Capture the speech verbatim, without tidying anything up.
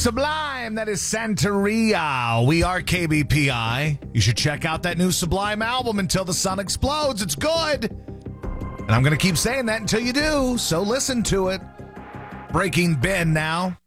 Sublime, that is Santeria. We are K B P I. You should check out that new Sublime album, Until the Sun Explodes. It's good. And I'm going to keep saying that until you do, so listen to it. Breaking Ben now.